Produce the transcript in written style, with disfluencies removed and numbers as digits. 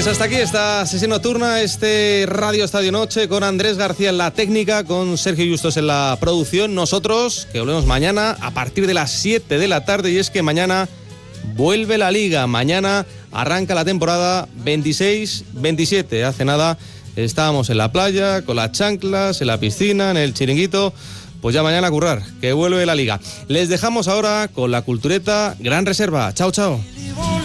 Pues hasta aquí esta sesión nocturna, este Radio Estadio Noche, con Andrés García en la técnica, con Sergio Justos en la producción. Nosotros, que volvemos mañana a partir de las 7 de la tarde, y es que mañana vuelve la Liga. Mañana arranca la temporada 26-27. Hace nada estábamos en la playa, con las chanclas, en la piscina, en el chiringuito. Pues ya mañana a currar, que vuelve la Liga. Les dejamos ahora con la cultureta Gran Reserva. Chao, chao.